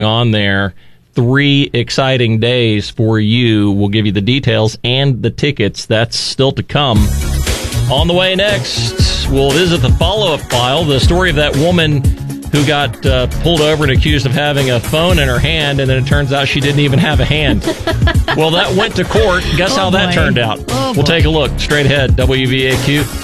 on there. 3 exciting days for you. We'll give you the details and the tickets. That's still to come. On the way next, we'll visit the follow-up file, the story of that woman who got pulled over and accused of having a phone in her hand, and then it turns out she didn't even have a hand. Well, that went to court. Guess how that turned out? We'll take a look straight ahead. WVAQ.